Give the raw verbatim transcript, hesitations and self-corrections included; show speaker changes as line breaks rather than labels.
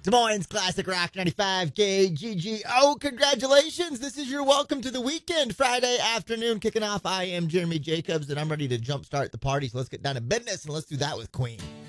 Des Moines Classic Rock ninety-five K G G O. Congratulations. This is your welcome to the weekend. Friday afternoon kicking off. I am Jeremy Jacobs, and I'm ready to jumpstart the party. So let's get down to business, and let's do that with Queen.